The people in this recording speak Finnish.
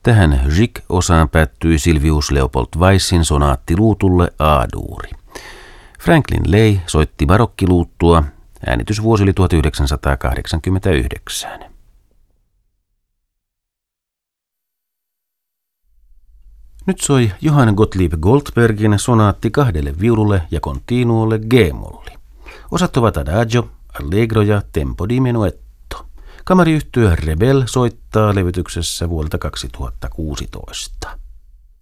Tähän Gic-osaan päättyi Silvius Leopold Weissin sonaatti luutulle A-duuri. Franklin Ley soitti barokkiluuttua. Äänitysvuosi oli 1989. Nyt soi Johann Gottlieb Goldbergin sonaatti 2 viululle ja continuolle G-molli. Osat ovat Adagio, Allegro ja Tempo di menuetto. Kamariyhtye Rebel soittaa levytyksessä vuodelta 2016.